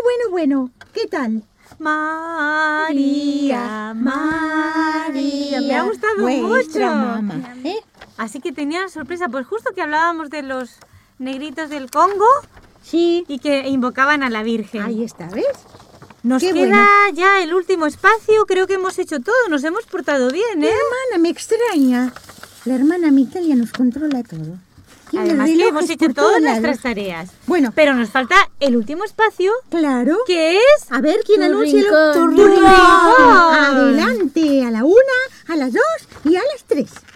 Bueno. ¿Qué tal? María. Me ha gustado Vuestra mucho. mamá, ¿eh? Así que tenía sorpresa, pues justo que hablábamos de los negritos del Congo Sí. y que invocaban a la Virgen. Ahí está, ¿ves? Nos qué queda bueno. ya el último espacio, creo que hemos hecho todo, nos hemos portado bien, Mi ¿eh? hermana me extraña. La hermana Mitalia nos controla todo. Tiene Además que relojes hemos hecho por todas todos nuestras lados. tareas. Bueno, Pero nos falta el último espacio, claro. que es... A ver, ¿quién Tu anuncia rincón. tu Tu rincón? rincón. Adelante, a la 1, a las 2 y a las 3.